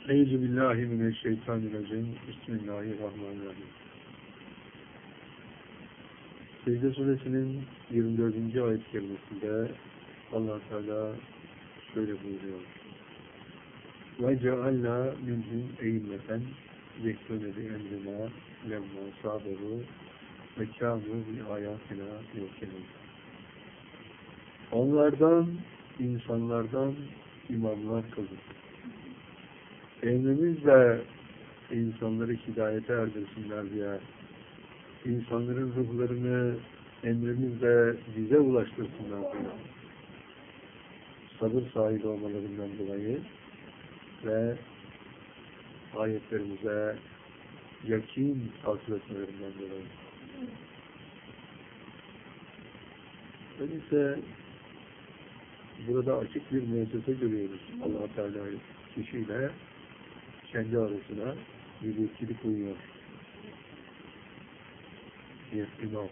Euzubillahimineşşeytanirracim. Bismillahirrahmanirrahim. Secde Suresinin 24. ayet-i kerimesinde Allah Teala şöyle buyuruyor. Ve cealna minhum eyyimeten yektûne bi emrina lemma saberu ve kânu bi ayatina yuqinûn. Onlardan, insanlardan imamlar kıldık. Emrimizle insanları hidayete erdirsinler diye, insanların ruhlarını emrimizle bize ulaştırsınlar diye, sabır sahibi olmalarından dolayı ve ayetlerimize yakin hasıl etmelerinden dolayı. Öyleyse burada açık bir müessese görüyoruz. Allah Teala kişiyle kendi arasına bir ilişkilik koyuyor. Bir imam.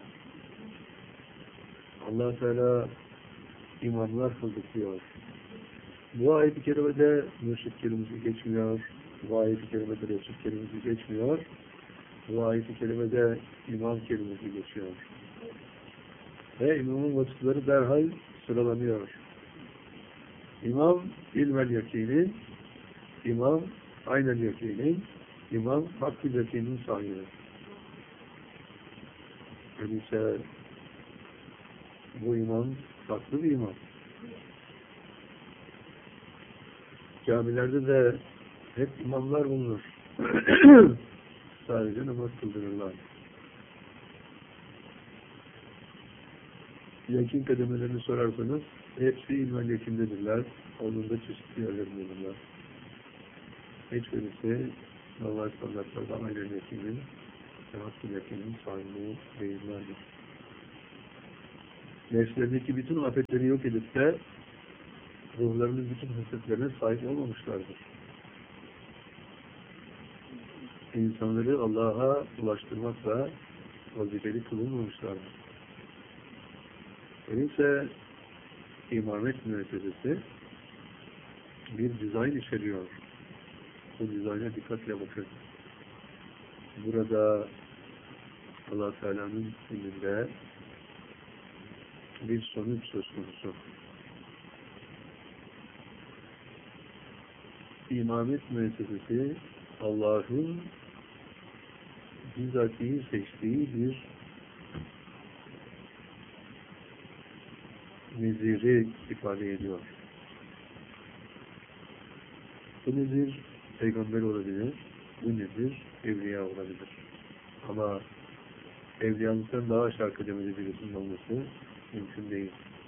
Allah Teala imamlar kıldık diyor. Bu ayet-i kerimede mürşid kelimesi geçmiyor. Bu ayet-i kerimede resul kelimesi geçmiyor. Bu ayet-i kerimede imam kelimesi geçiyor. Ve imamın vasıfları derhal sıralanıyor. İmam ilmel yakinin, imam aynen yakinin, imam hakkı yakinin sahibi. Öyleyse bu imam farklı bir imam. Camilerde de hep imamlar bulunur. Sadece namaz kıldırırlar. Yakin kademelerini sorarsanız hepsi ilmel yakindedirler. Onun da çeşitli yerlerindedirler. Hiçbirisi normal standartlarda aynen yakinin ve hakkı yakinin sahibi değillerdir. Nefslerindeki bütün afetleri yok edip de ruhlarının bütün hasretlerine sahip olmamışlardır. İnsanları Allah'a ulaştırmakla vazifeli kılınmamışlardır. Öyleyse imamet müessesesi bir dizayn içeriyor. Bu dizayna dikkatle bakın. Burada Allah Teala'nın ilminde bir sonuç söz konusu. İmamet müessesesi Allah'ın bizatihi seçtiği bir neziri ifade ediyor. Bu nezir peygamber olabilir, bu nezir evliya olabilir. Ama evliyalıktan daha aşağı kademeli birisinin olması mümkün değil.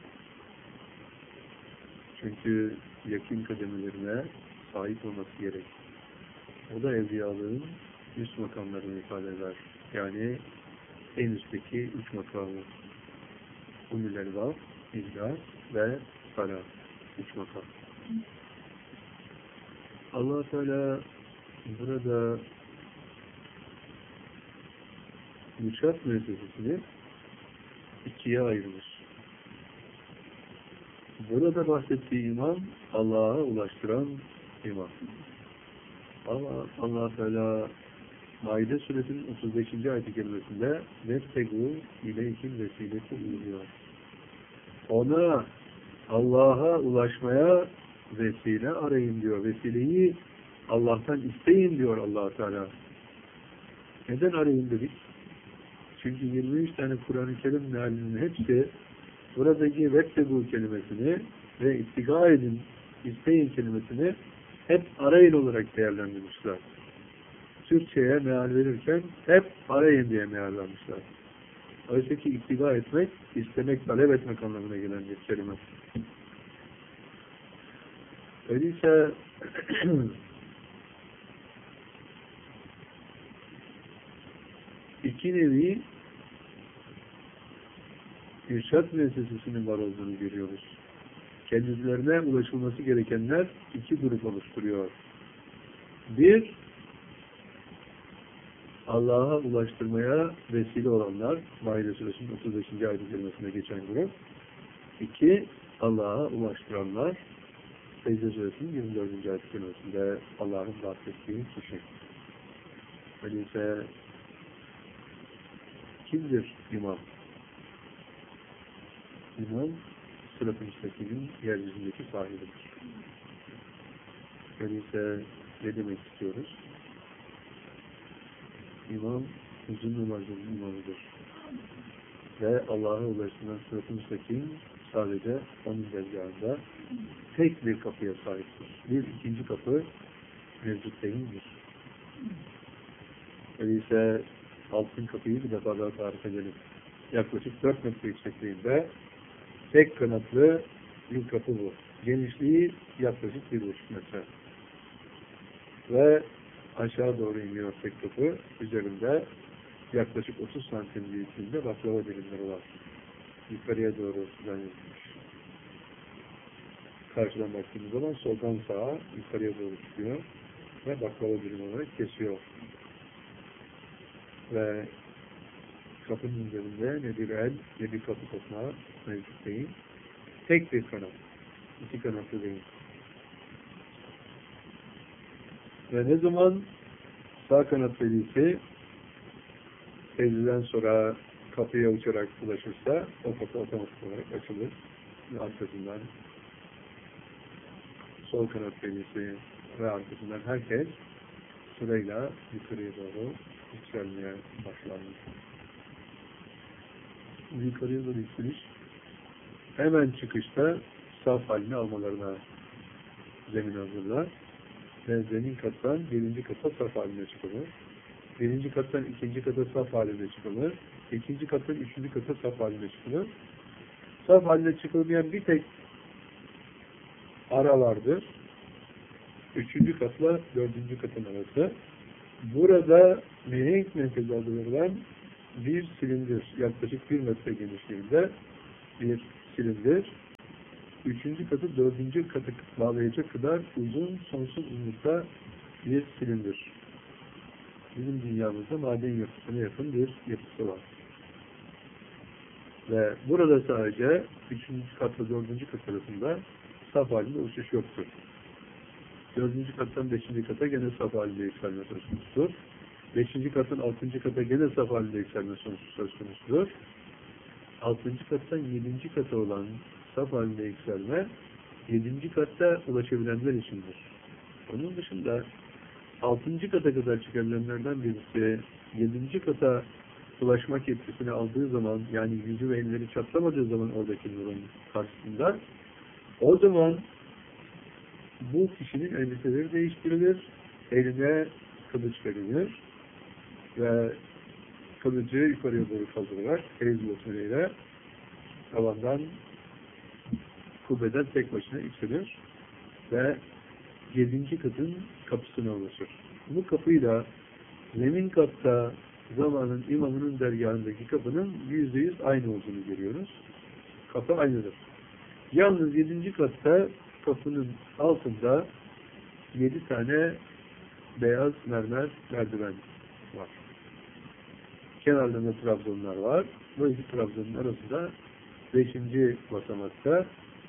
Çünkü yakin kademelerine sahip olması gerek. O da evliyalığın üst makamlarını ifade eder. Yani en üstteki üç makamı. Ulul elbab, İhlas ve Salah. Üç makam. Allah Teala burada müşahit müessesesini ikiye ayırmış. Burada bahsettiği imam Allah'a ulaştıran imam. Ama Allah Teala Maide Suresinin 35. ayet-i kerimesinde "Vettegu ileyhil vesileti" buyuruyor. Ona Allah'a ulaşmaya vesile arayın diyor. Vesileyi Allah'tan isteyin diyor Allah Teala. Neden arayın dedik? Çünkü 23 tane Kur'an-ı Kerim mealinin hepsi buradaki "Vettegu" kelimesini ve "İttiga edin", isteyin kelimesini hep arayın olarak değerlendirmişler. Türkçe'ye meal verirken hep arayın diye meal vermişler. Oysa ki ittiba etmek, istemek, talep etmek anlamına gelen bir kelime. Öyleyse iki nevi irşad müessesesinin var olduğunu görüyoruz. Kendilerine ulaşılması gerekenler iki grup oluşturuyor. Bir, Allah'a ulaştırmaya vesile olanlar, Maide Suresinin 35. ayet-i kerimesinde geçen grup. İki, Allah'a ulaştıranlar, Secde Suresinin 24. ayet-i kerimesinde Allah'ın bahsettiği kişi. Öyleyse kimdir imam? İmam, sırat-ı müstakim'in yeryüzündeki sahibidir. Öyleyse ne demek istiyoruz? İmam, uzun namazın imamıdır. Ve Allah'a ulaşılan sırat-ı müstakim sadece onun dergahında tek bir kapıya sahiptir. Bir ikinci kapı mevcut değildir. Öyleyse altın kapıyı bir defa daha tarif edelim. Yaklaşık 4 metre yüksekliğinde tek kanatlı bir kapı bu. Genişliği yaklaşık 1,5 metre. Ve aşağı doğru iniyor tek kapı. Üzerinde yaklaşık 30 santim büyüklüğünde baklava dilimleri var. Yukarıya doğru düzenlenmiş. Karşıdan baktığımız zaman soldan sağa yukarıya doğru çıkıyor ve baklava dilimi olarak kesiyor. Ve kapının üzerinde ne bir el ne bir kapı kopma mevcut değil. Tek bir kanat. İki kanatlı değil. Ve ne zaman sağ kanat velisi secdeden sonra kapıya uçarak ulaşırsa o kapı otomatik olarak açılır. Ve arkasından sol kanat velisi ve arkasından herkes sırayla yukarıya doğru yükselmeye başlanmış. Yukarıya doğru yükseliş hemen çıkışta saf halini almalarına zemin hazırlar ve zemin kattan birinci kata saf haline çıkılır. Birinci kattan ikinci kata saf haline çıkılır. İkinci kattan üçüncü kata saf haline çıkılır. Saf haline çıkılmayan bir tek ara vardır. Üçüncü katla dördüncü katın arası. Burada mihenk merkezi adı verilen bir silindir, yaklaşık 1 metre genişliğinde bir silindir. Üçüncü katı dördüncü katı bağlayacak kadar uzun, sonsuz uzunlukta bir silindir. Bizim dünyamızda maden yapısına yakın bir yapısı var. Ve burada sadece üçüncü katla dördüncü kat arasında saf halinde uçuş yoktur. Dördüncü kattan beşinci kata gene saf halinde yükselme söz konusudur. Beşinci katın altıncı kata gene saf halinde yükselme söz konusudur. Altıncı kattan yedinci kata olan saf halinde yükselme, yedinci katta ulaşabilenler içindir. Onun dışında altıncı kata kadar çıkabilenlerden birisi, yedinci kata ulaşmak yetkisini aldığı zaman, yani yüzü ve elleri çatlamadığı zaman oradaki nurun karşısında, o zaman bu kişinin elbiseleri değiştirilir, eline kılıç verilir ve kılıcı yukarıya doğru kaldırarak el yolculuğuyla tavandan, kubbeden tek başına yükselir ve 7. katın kapısına ulaşır. Bu kapıyla zemin katta zamanın imamının dergahındaki kapının %100 aynı olduğunu görüyoruz. Kapı aynıdır. Yalnız 7. katta kapının altında 7 tane beyaz mermer merdiven var. Kenarlarında trabzonlar var. Bu iki trabzonun arasında 5. basamakta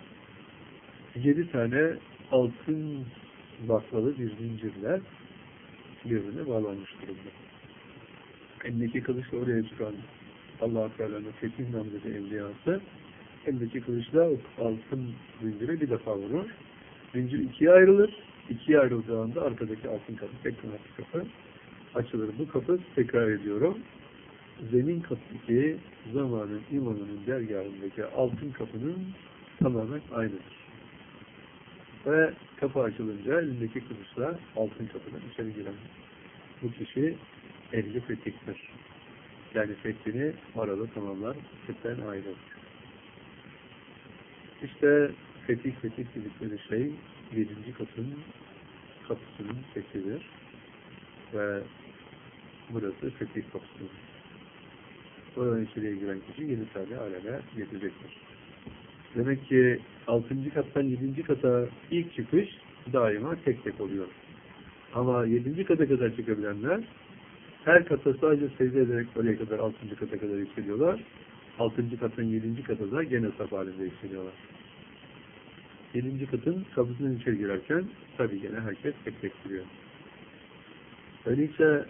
7 tane altın baklalı bir zincirle birbirine bağlanmış durumda. Elindeki kılıçla oraya çıkan Allah-u Teala'nın Fetih namzede evliyası elindeki kılıçla altın zincire bir defa vurur. Zincir ikiye ayrılır. İkiye ayrıldığı anda arkadaki altın kapı, tek kanatlı kapı açılır. Bu kapı, tekrar ediyorum, zemin katındaki zamanın imamının dergahındaki altın kapının tamamen aynıdır. Ve kapı açılınca elindeki kılıçla altın kapıdan içeri giren bu kişi ehli fetihtir. Yani fethini orada tamamlar, fetihten ayrılır. İşte fetih dedikleri şey 7. katın kapısının fethidir. Ve burası fetih kapısıdır. Oradan içeriye giren kişi 7 tane aleme getirecektir. Demek ki 6. kattan 7. kata ilk çıkış daima tek tek oluyor. Ama 7. kata kadar çıkabilenler her kata sadece secde ederek oraya kadar 6. kata kadar yükseliyorlar. 6. kattan 7. kata da gene saf halinde yükseliyorlar. 7. katın kapısından içeri girerken tabii gene herkes tek tek giriyor. Öyleyse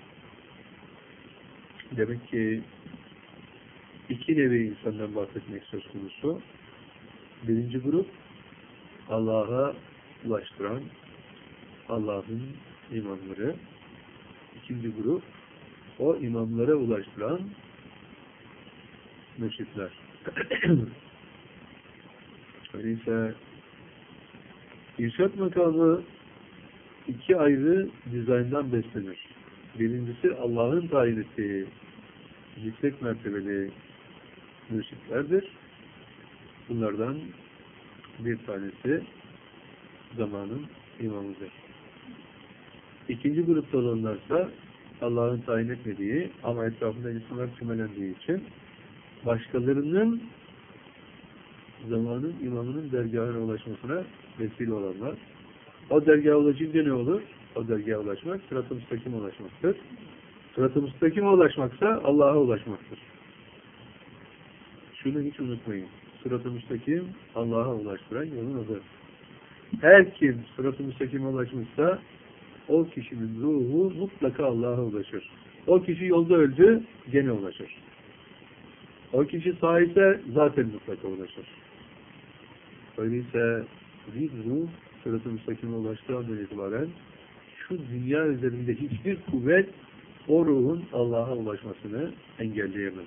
demek ki iki nevi insandan bahsetmek söz konusu. Birinci grup Allah'a ulaştıran Allah'ın imamları. İkinci grup o imamlara ulaştıran mürşitler. Öyleyse irşad makamı iki ayrı dizayndan beslenir. Birincisi Allah'ın tayin ettiği yüksek mertebeli mürşitlerdir. Bunlardan bir tanesi zamanın imamıdır. İkinci grupta olanlarsa Allah'ın tayin etmediği ama etrafında insanlar kümelendiği için başkalarının zamanın imamının dergahına ulaşmasına vesile olanlar. O dergaha ulaşınca ne olur? O dergaha ulaşmak sırat-ı müstakime ulaşmaktır. Sırat-ı müstakime ulaşmaksa Allah'a ulaşmaktır. Şunu hiç unutmayın. Sırat-ı müstakim Allah'a ulaştıran yolun adı. Her kim sırat-ı müstakime ulaşmışsa o kişinin ruhu mutlaka Allah'a ulaşır. O kişi yolda öldü, gene ulaşır. O kişi sağ ise zaten mutlaka ulaşır. Öyleyse bir ruh sırat-ı müstakime ulaştığı andan itibaren şu dünya üzerinde hiçbir kuvvet o ruhun Allah'a ulaşmasını engelleyemez.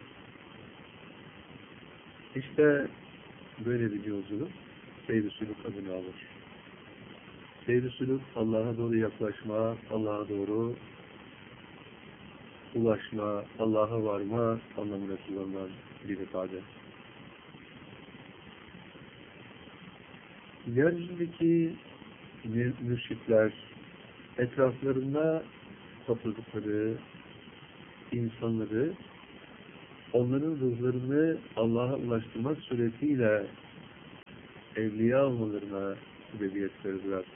İşte böyle bir yolculuk seyr-i sülûk adını alır. Seyr-i sülûk Allah'a doğru yaklaşma, Allah'a doğru ulaşma, Allah'a varma anlamına kullanılan bir ifade. Yeryüzündeki mürşitler etraflarında topladıkları insanları onların ruhlarını Allah'a ulaştırmak suretiyle evliya olmalarına sebebiyet verdiler.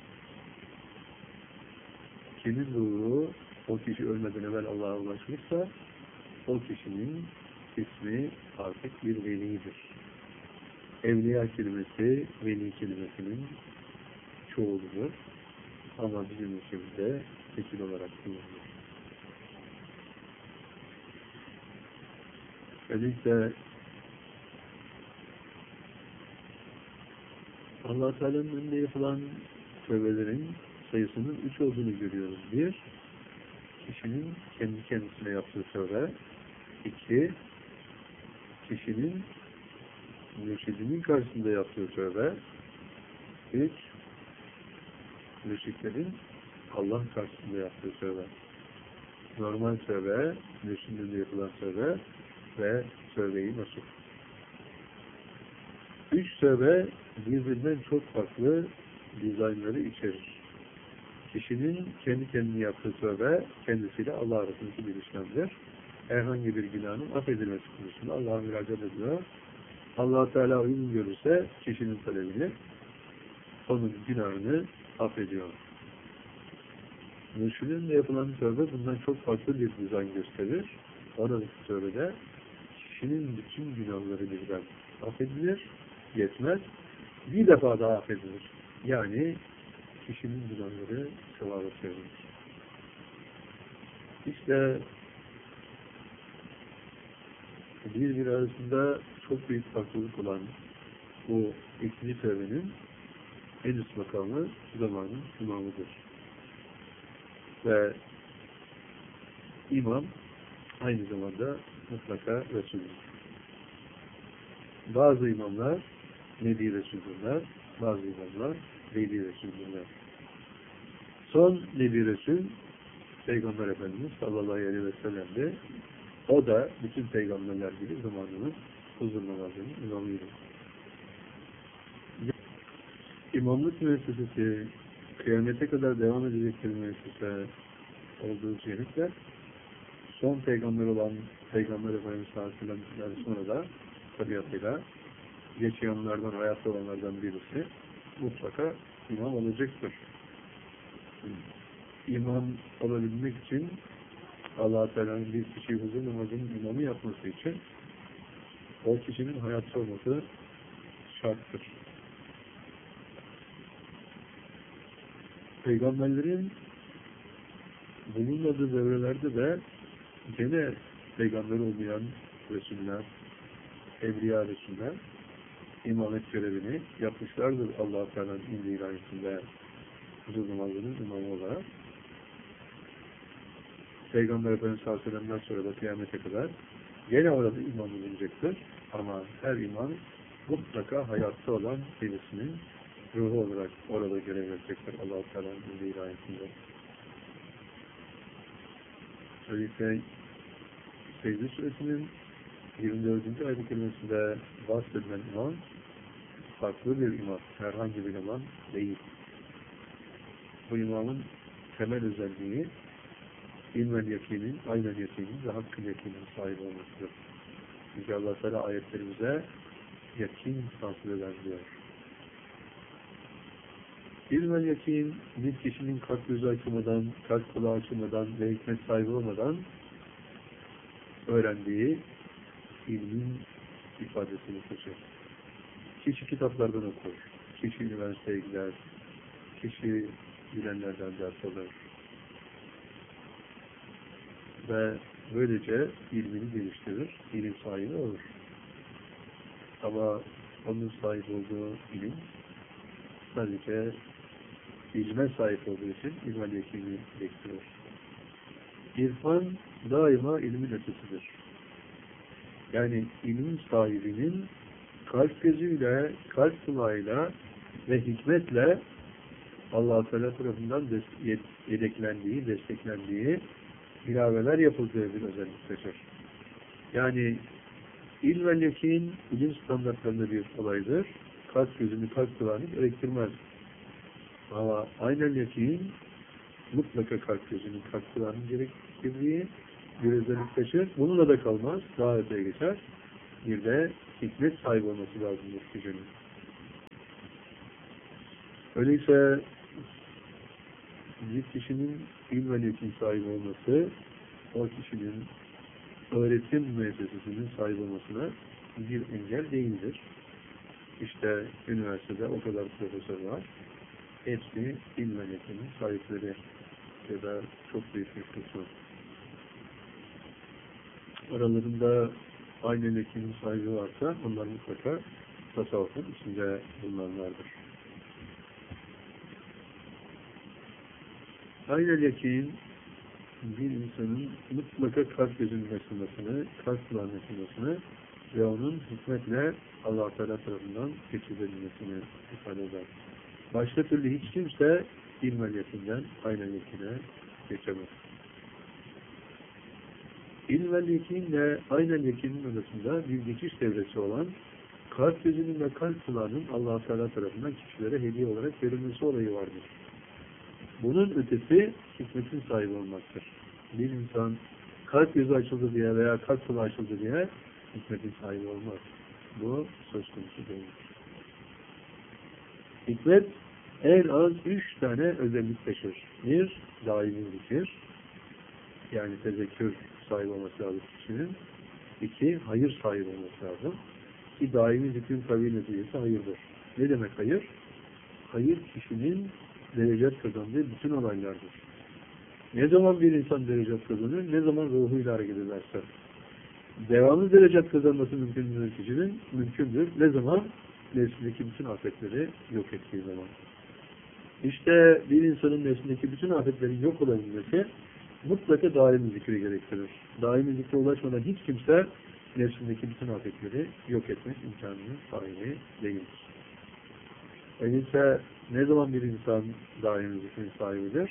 Kimin ruhu o kişi ölmeden evvel Allah'a ulaşmışsa o kişinin ismi artık bir velidir. Evliya kelimesi veli kelimesinin çoğuludur. Ama bizim ülkemizde tekil olarak kullanılır. Öyleyse Allah-u Teala'nın önünde yapılan tövbelerin sayısının 3 olduğunu görüyoruz. 1, kişinin kendi kendisine yaptığı tövbe. 2, kişinin mürşidinin karşısında yaptığı tövbe. 3, mürşitlerin Allah karşısında yaptığı tövbe. Normal tövbe, mürşidinde yapılan tövbe ve tövbe-i nasuh. 3 tövbe birbirinden çok farklı dizaynları içerir. Kişinin kendi kendine yaptığı tövbe kendisiyle Allah arasındaki bir işlemdir. Herhangi bir günahın affedilmesi konusunda Allah'a müracaat ediyor. Allah-u Teala uygun görürse kişinin talebini, onun günahını affediyor. Mürşidinle yapılan tövbe bundan çok farklı bir dizayn gösterir. Oradaki tövbede kişinin bütün günahları birden affedilir, yetmez, bir defa daha affedilir. Yani kişinin günahları sevaba çevrilir. İşte bir arasında çok büyük farklılık olan bu ikinci tövbenin en üst makamı zamanın imamıdır. Ve imam aynı zamanda mutlaka Resul'dür. Bazı imamlar Nebi Resul'dürler, bazı imamlar Veli Resul'dürler. Son Nebi Resul Peygamber Efendimiz sallallahu aleyhi ve sellem'de, o da bütün peygamberler gibi zamanının huzur namazının imamıydı. İmamlık müessesesi kıyamete kadar devam edecek bir müessese olduğu cihette son peygamber olan Peygamber Efendimiz sallallahu aleyhi ve sellem'den sonra da tabiatıyla yaşayanlardan, hayatta olanlardan birisi mutlaka imam olacaktır. İmam olabilmek için Allah-u Teala'nın bir kişiyi huzur namazının imamı yapması için o kişinin hayatta olması şarttır. peygamberlerin bulunmadığı devrelerde de gene peygamber olmayan Resuller, Evliya Resuller imamet görevini yapmışlardır Allah-u Teala'nın indi ilahiyetinde huzur namazının imamı olarak. Peygamber Efendimiz sallallahu aleyhi ve sellem'den sonra da kıyamete kadar gene orada imam bulunacaktır. Ama her imam mutlaka hayatta olan birisinin ruhu olarak orada görev yapacaklar Allah-u Teala'nın indi ilahiyetinde. Öyleyse Secde Suresinin 24. ayet-i kerimesinde bahsedilen imam farklı bir imam, herhangi bir imam değil. Bu imamın temel özelliği ilmel yakinin, aynen yakinin ve hakkın yakinin sahibi olmasıdır. Çünkü Allah Teala ayetlerimize yakin tahsil eder diyor. İlmel yakin bir kişinin kalp gözü açılmadan, kalp kulağı açılmadan ve hikmet sahibi olmadan öğrendiği ilmin ifadesini taşır. Kişi kitaplardan okur, kişi üniversiteye gider, kişi bilenlerden ders alır ve böylece ilmini geliştirir, ilim sahibi olur. Ama onun sahip olduğu ilim sadece ilme sahip olduğu için ilmel yakini bekliyor. İrfan daima ilmin ötesidir. Yani ilim sahibinin kalp gözüyle, kalp kulağıyla ve hikmetle Allah-u Teala tarafından yedeklendiği, desteklendiği ilaveler yapıldığı bir özellik taşır. Yani ilm-el yakin ilim standartlarında bir olaydır. Kalp gözünü, kalp kulağını gerektirmez. Ama aynen yakin mutlaka kalp gözünü, kalp kulağını gerektirdiği bir özellik taşır. Bununla da kalmaz. Daha öteye geçer. Bir de hikmet sahibi olması lazımdır kişinin. Öyleyse bir kişinin ilm ve yakin sahibi olması, o kişinin öğretim müessesesinin sahibi olmasına bir engel değildir. İşte üniversitede o kadar profesör var. Hepsi ilm ve yakinin sahipleri ya da çok büyük bir kısmı. Aralarında aynı yakinin sahibi varsa onlar mutlaka tasavvufun içinde bulunanlardır. Aynı yakin bir insanın mutlaka kalp gözünün açılmasını, kalp kulağının açılmasını ve onun hikmetle Allah-u Teala tarafından geçirilmesini ifade eder. Başka türlü hiç kimse ilmel yakinden aynen yakine geçemez. İlmel yakinle aynen yakinin arasında bir geçiş devresi olan kalp gözünün ve kalp kulağının Allah-u Teala tarafından kişilere hediye olarak verilmesi olayı vardır. Bunun ötesi hikmetin sahibi olmaktır. Bir insan kalp gözü açıldı diye veya kalp kulağı açıldı diye hikmetin sahibi olmaz. Bu söz konusu değil. Hikmet en az 3 tane özellik taşır. Bir, daimi zikir. Yani tezekkür sahibi olması lazım kişinin. 2, hayır sahibi olması lazım. Ki daimi zikrin tabi neticesi hayırdır. Ne demek hayır? Hayır kişinin derecet kazandığı bütün olaylardır. Ne zaman bir insan derecet kazanır? Ne zaman ruhuyla hareket ederse. Devamlı derecet kazanması mümkündür kişinin? Mümkündür. Ne zaman? Nefsindeki bütün afetleri yok ettiği zaman. İşte bir insanın nefsindeki bütün afetlerin yok olabilmesi mutlaka daimi zikri gerektirir. Daimi zikre ulaşmadan hiç kimse nefsindeki bütün afetleri yok etmek imkanının sahibi değildir. Öyleyse ne zaman bir insan daimi zikrin sahibidir?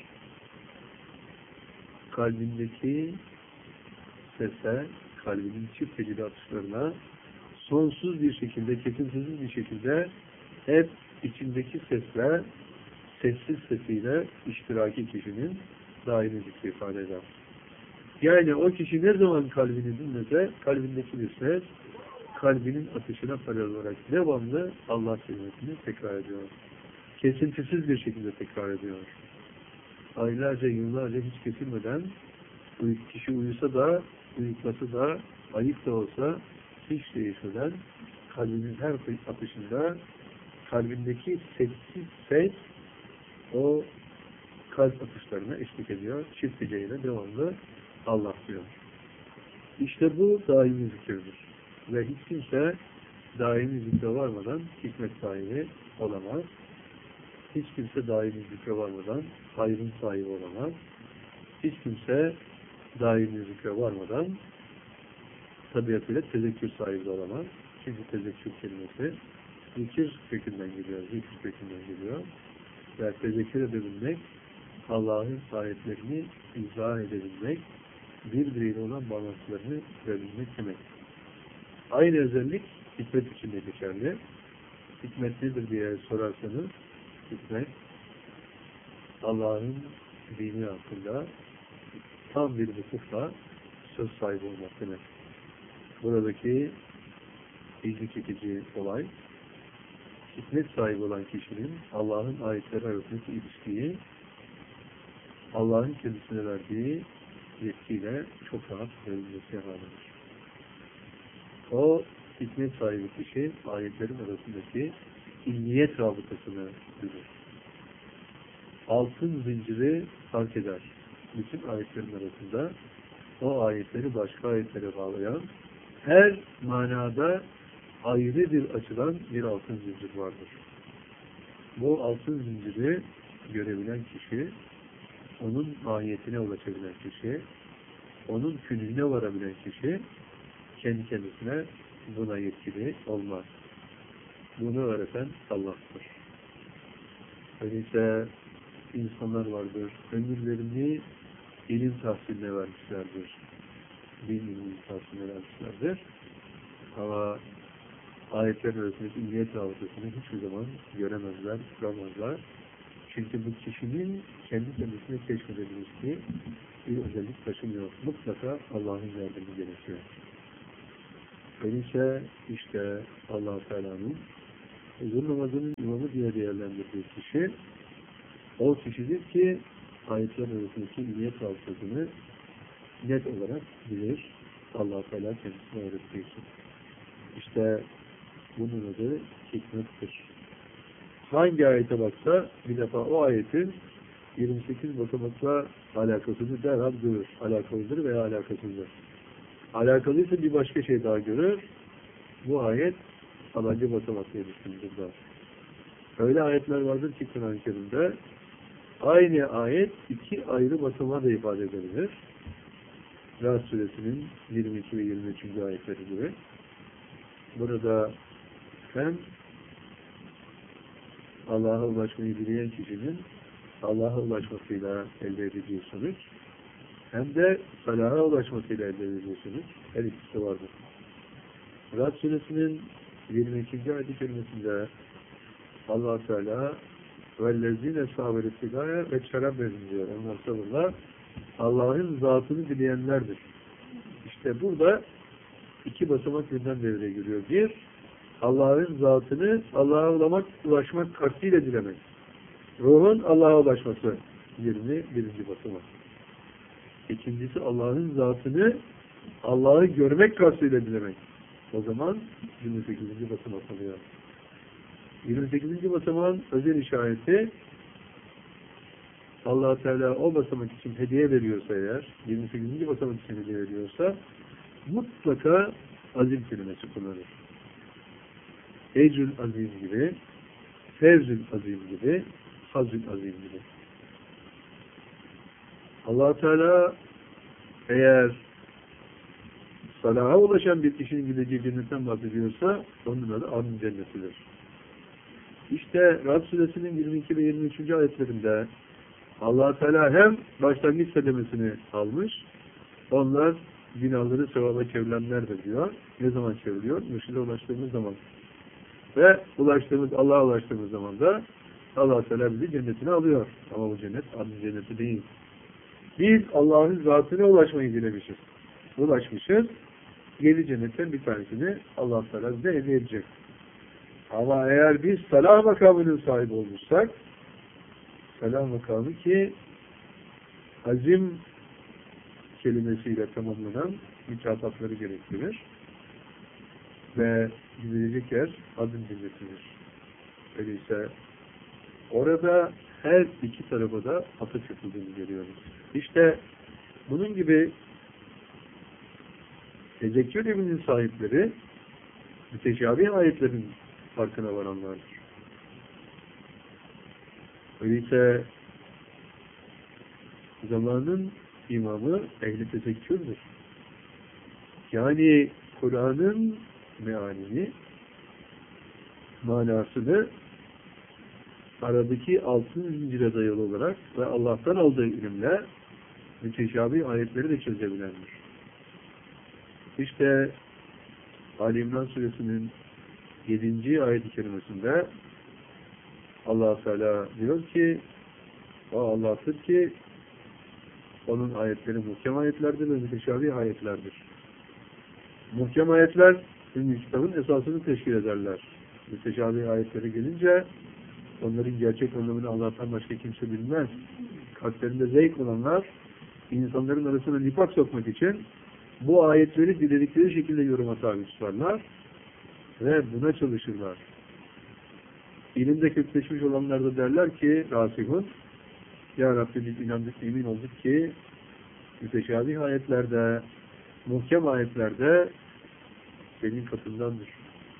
Kalbindeki sese, kalbinin çift tecili atışlarına sonsuz bir şekilde, kesintisiz bir şekilde hep içindeki sesle, sessiz sesiyle iştiraki kişinin daimi zikri ifade eder. Yani o kişi ne zaman kalbini dinlese, kalbindeki bir ses, kalbinin atışına paralel olarak devamlı Allah kelimesini tekrar ediyor. Kesintisiz bir şekilde tekrar ediyor. Aylarca, yıllarca hiç kesilmeden kişi uyusa da, uyutması da, ayıp da olsa hiç değişmeden kalbinin her atışında kalbindeki sessiz ses o kalp atışlarına eşlik ediyor. Çift heceyle devamlı Allah diyor. İşte bu daimi zikirdir. Ve hiç kimse daimi zikre varmadan hikmet sahibi olamaz. Hiç kimse daimi zikre varmadan hayrın sahibi olamaz. Hiç kimse daimi zikre varmadan tabiatıyla tezekkür sahibi olamaz. Çünkü tezekkür kelimesi zikir kökünden geliyor, zikir kökünden geliyor. Ve tezekkür edebilmek, Allah'ın ayetlerini izah edebilmek, birbiriyle olan bağlantılarını görebilmek demek. Aynı özellik hikmet için de geçerli. Hikmet nedir diye sorarsanız, hikmet Allah'ın dini hakkında tam bir vakıfla söz sahibi olmak demek. Buradaki ilgi çekici olay, hikmet sahibi olan kişinin Allah'ın ayetleri arasındaki ilişkiyi Allah'ın kendisine verdiği yetkiyle çok rahat verilmesi yaralıdır. O hikmet sahibi kişi ayetlerin arasındaki ilmiyet rabıtasını bilir. Altın zinciri fark eder. Bütün ayetlerin arasında o ayetleri başka ayetlere bağlayan her manada ayrı bir açıdan bir altın zincir vardır. Bu altın zinciri görebilen kişi, onun mahiyetine ulaşabilen kişi, onun külüne varabilen kişi kendi kendisine buna yetkili olmaz. Bunu öğreten Allah'tır. Öyleyse insanlar vardır, ömürlerini ilim tahsiline vermişlerdir. Din ilmi tahsiline vermişlerdir. Ama ayetler arasındaki ilmiyet rabıtasını hiçbir zaman göremezler, kuramazlar. Çünkü bu kişinin kendi kendisine keşfedebilmesi bir özellik taşımıyor. Mutlaka Allah'ın yardımı gerekiyor. Öyleyse işte Allah-u Teala'nın huzur namazının imamı diye değerlendirdiği kişi o kişidir ki ayetler arasındaki ilmiyet rabıtasını net olarak bilir. Allah-u Teala kendisine öğrettiği için. İşte bunun adı hikmettir. Hangi ayete baksa bir defa o ayetin 28 basamakla alakasını derhal görür. Alakalıdır veya alakasızdır. Alakalıysa bir başka şey daha görür. Bu ayet falanca basamak diye düşünülür. Öyle ayetler vardır ki Kur'an-ı Kerim'de aynı ayet iki ayrı basamağı da ifade edilir. Ra'd suresinin 22 ve 23. ayetleri gibi. Burada hem Allah'a ulaşmayı dileyen kişinin Allah'a ulaşmasıyla elde edeceği sonuç, hem de salaha ulaşmasıyla elde edeceği sonuç, her ikisi vardır. Ra'd suresinin 22. ayet-i kerimesinde Allah-u Teala وَالَّذِينَ سَابَرِ اتِّقَايَ ve şarap verin diyor. Onlar sabırla Allah'ın zatını dileyenlerdir. İşte burada iki basamak birden devreye giriyor. Bir, Allah'ın zatını Allah'a ulaşmak kastıyla dilemek. Ruhun Allah'a ulaşması 21. basamak. İkincisi Allah'ın zatını Allah'ı görmek kastıyla dilemek. O zaman 28. basamak oluyor. 28. basamağın özel işareti Allah-u Teala o basamak için hediye veriyorsa eğer, 28. basamak için hediye veriyorsa mutlaka azim kelimesi kullanır. Ecrül azim gibi, fevzül azim gibi, hazül azim gibi. Allah-u Teala eğer salaha ulaşan bir kişinin gideceği cennetten bahsediyorsa onun adı Adın cennetidir. İşte Ra'd suresinin 22 ve 23. ayetlerinde Allah-u Teala hem başlangıç sedemesini almış, onlar günahları sevaba çevrilenlerdir diyor. Ne zaman çevriliyor? Mürşide ulaştığımız zaman. Ve Allah'a ulaştığımız zaman da Allah-u Teala bizi cennetine alıyor. Ama bu cennet Adın cenneti değil. Biz Allah'ın zatına ulaşmayı dilemişiz. Ulaşmışız. 7 cennetten bir tanesini Allah-u Teala bize hediye edecek. Ama eğer biz salah makamının sahibi olmuşsak, salah makamı ki azim kelimesiyle tamamlanan mükafatları gerektirir ve gidilecek yer Adın cennetidir. Öyleyse orada her iki tarafa da atıf yapıldığını görüyoruz. İşte bunun gibi tezekkür ilminin sahipleri müteşabih ayetlerin farkına varanlardır. Öyleyse zamanın imamı ehli tezekkürdür. Yani Kur'an'ın mealini, manasını aradaki altın zincire dayalı olarak ve Allah'tan aldığı ilimle müteşabih ayetleri de çözebilendir. İşte Ali İmran Suresinin 7. ayet-i kerimesinde Allah Teala diyor ki o Allah'tır ki onun ayetleri muhkem ayetlerdir ve müteşabih ayetlerdir. Muhkem ayetler Ümmü Kitab'ın esasını teşkil ederler. Müteşabih ayetleri gelince onların gerçek anlamını Allah'tan başka kimse bilmez. Kalplerinde zevk olanlar insanların arasına nifak sokmak için bu ayetleri diledikleri şekilde yoruma tabi tutarlar ve buna çalışırlar. İlimde kökleşmiş olanlar da derler ki Rasihun, Ya Rabbi biz inandık, emin olduk ki müteşabih ayetlerde, muhkem ayetlerde senin katındandır.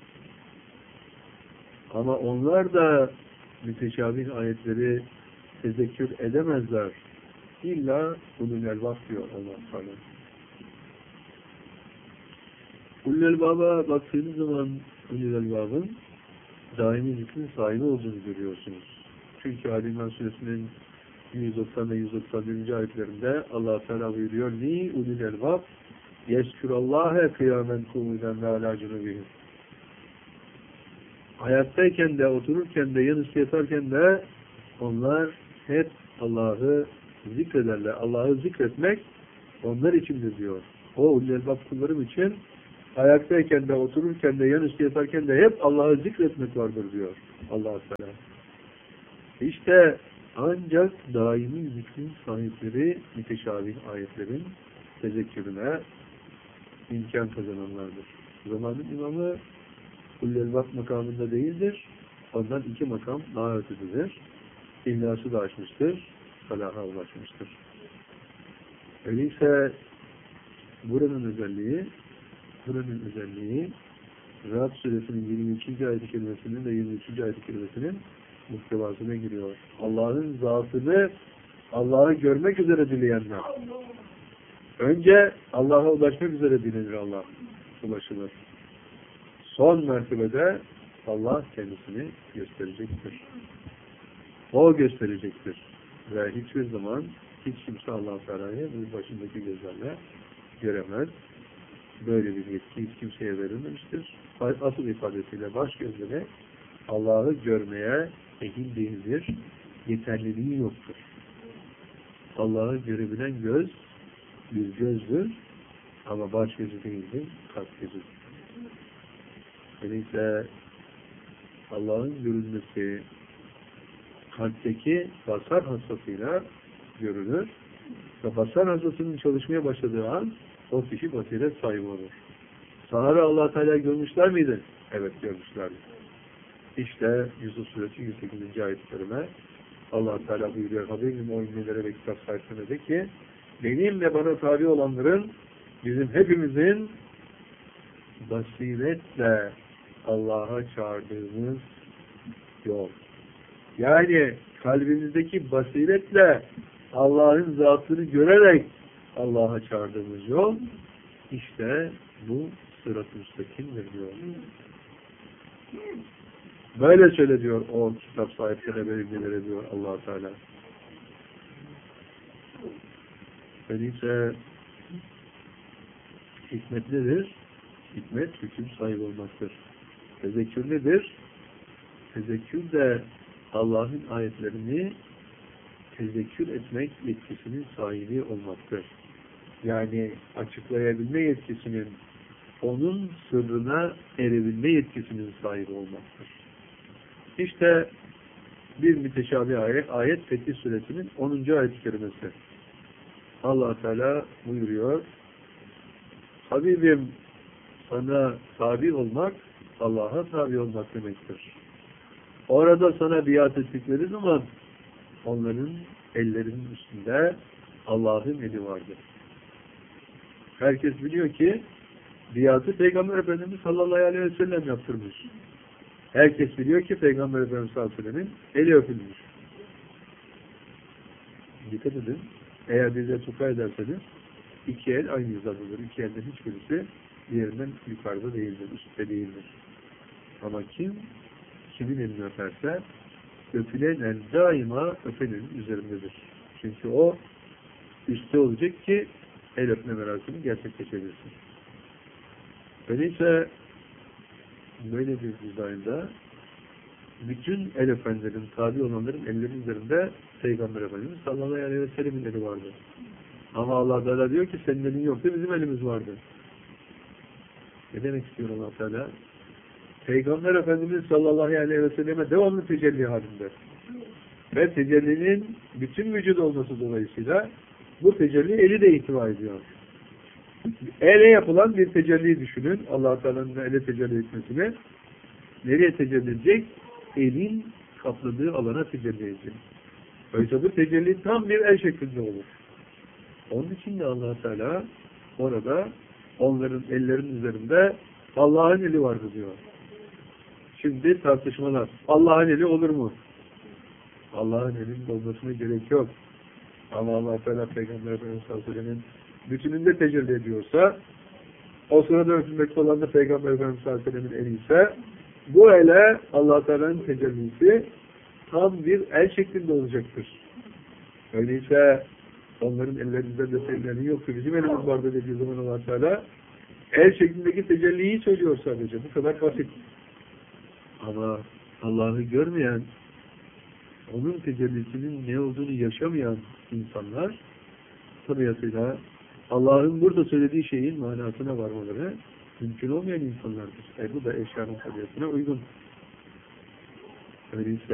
Ama onlar da müteşabih ayetleri tezekkür edemezler. İlla ulul elbab diyor Allah Teala. Ulul elbaba baktığınız zaman ulul elbabın daimi zikrin sahibi olduğunu görüyorsunuz. Çünkü Ali İmran Suresinin 190 ve 191. ayetlerinde Allah Teala buyuruyor: Li ulul elbab yezkurallâhe kıyamen kuvviden ve alâ cunubihim. Hayattayken de, otururken de, yanışı yatarken de onlar hep Allah'ı zikrederler. Allah'ı zikretmek onlar içindir diyor. O ulul elbab kullarım için ayaktayken de, otururken de, yanışı yatarken de hep Allah'ı zikretmek vardır diyor Allah-u Teala. İşte ancak daimi zikrin sahipleri müteşabih ayetlerin tezekkürüne imkan kazananlardır. Zamanın imamı ulul elbab makamında değildir. Ondan iki makam daha ötededir. İhlası da açmıştır. Salaha ulaşmıştır. Öyleyse buranın özelliği Ra'd Suresinin 22. ayet-i kerimesinin ve 23. ayet-i kerimesinin muhtevasına giriyor. Allah'ın zatını Allah'ı görmek üzere dileyenler. Önce Allah'a ulaşmak üzere dilenir Allah. Ulaşılır. Son mertebede Allah kendisini gösterecektir. O gösterecektir. Ve hiçbir zaman hiç kimse Allah-u Teala'yı başındaki gözlerle göremez. Böyle bir yetki hiç kimseye verilmemiştir. Asıl ifadesiyle baş gözleri Allah'ı görmeye ehil değildir. Yeterliliği yoktur. Allah'ı görebilen göz bir gözdür ama baş gözü değildir, kalp gözüdür. Öyleyse Allah'ın görülmesi kalpteki basar hassasıyla görülür ve basar hassasının çalışmaya başladığı an o kişi basiret sahibi olur. Sahabe Allah Teala görmüşler miydi? Evet, görmüşlerdi. İşte Yusuf Suresi 108. ayet-i kerime Allah Teala buyuruyor: Haberim o ümmelere ve kitap sahiplerine de ki benim ve bana tabi olanların bizim hepimizin basiretle Allah'a çağırdığımız yol. Yani kalbimizdeki basiretle Allah'ın zatını görerek Allah'a çağırdığımız yol işte bu sırat-ı müstakimdir diyor. Böyle söyle diyor o kitap sahiplerine ve ümmelere diyor Allah Teala. Öyleyse hikmet nedir? Hikmet hüküm sahibi olmaktır. Tezekkür nedir? Tezekkür de Allah'ın ayetlerini tezekkür etmek yetkisinin sahibi olmaktır. Yani açıklayabilme yetkisinin, onun sırrına erebilme yetkisinin sahibi olmaktır. İşte bir müteşabih ayet Fetih Suresinin 10. ayet-i kerimesi. Allah Teala buyuruyor: Habibim, sana tabi olmak Allah'a tabi olmak demektir. Orada sana biat ettikleri zaman onların ellerinin üstünde Allah'ın eli vardır. Herkes biliyor ki biatı Peygamber Efendimiz sallallahu aleyhi ve sellem yaptırmış. Herkes biliyor ki Peygamber Efendimiz sallallahu aleyhi ve sellemin eli öpülmüş. Dikkat edin. Eğer bize tufa ederseniz iki el aynı hizadadır. İki elden hiçbirisi diğerinden yukarıda değildir, üstte değildir. Ama kimin elini öperse öpülen el daima öpenin üzerindedir. Çünkü o üstte olacak ki el öpme merasimi gerçekleşebilsin. Öyleyse böyle bir dizaynda bütün el öpenlerin, tabi olanların elleri üzerinde Peygamber Efendimiz sallallahu aleyhi ve sellem'in eli vardı. Ama Allah Teala diyor ki senin elin yoktu, bizim elimiz vardı. Ne demek istiyor Allah Teala? Peygamber Efendimiz sallallahu aleyhi ve selleme devamlı tecelli halinde. Ve tecellinin bütün vücut olması dolayısıyla bu tecelli eli de ihtiva ediyor. Ele yapılan bir tecelli düşünün. Allah Teala'nın ele tecelli etmesini. Nereye tecelli edecek? Elin kapladığı alana tecelli edecek. Oysa bu tecelli tam bir el şeklinde olur. Onun için de Allah Teala orada onların ellerinin üzerinde Allah'ın eli vardı diyor. Şimdi tartışmalar. Allah'ın eli olur mu? Allah'ın elinin olmasına gerek yok. Ama Allah Teala Peygamber Efendimiz sallallahu aleyhi ve sellem'in bütününde tecelli ediyorsa, o sırada öpülmekte olan da Peygamber Efendimiz sallallahu aleyhi ve sellem'in eli ise, bu ele Allah Teala'nın tecellisi tam bir el şeklinde olacaktır. Öyleyse onların ellerinden de senin elin yoktu, bizim elimiz vardı dediği zaman Allah Teala el şeklindeki tecelliyi söylüyor sadece. Bu kadar basit. Ama Allah'ı görmeyen, onun tecellisinin ne olduğunu yaşamayan insanlar tabiatıyla Allah'ın burada söylediği şeyin manasına varmaları mümkün olmayan insanlardır. Bu da eşyanın tabiatına uygun. Öyleyse